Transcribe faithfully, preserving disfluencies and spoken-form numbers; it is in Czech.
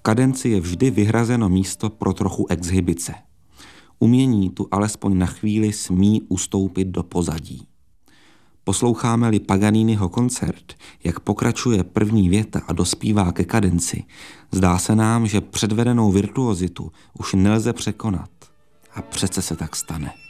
kadenci je vždy vyhrazeno místo pro trochu exhibice. Umění tu alespoň na chvíli smí ustoupit do pozadí. Posloucháme-li Paganiniho koncert, jak pokračuje první věta a dospívá ke kadenci, zdá se nám, že předvedenou virtuozitu už nelze překonat. A přece se tak stane.